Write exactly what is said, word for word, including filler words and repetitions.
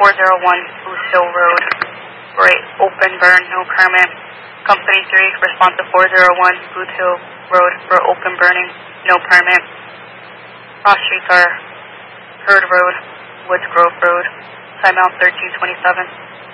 four oh one Booth Hill Road for a open burn, no permit. Company three, respond to four oh one Booth Hill Road for open burning, no permit. Cross streets are Hurd Road, Woods Grove Road, timeout thirteen twenty-seven.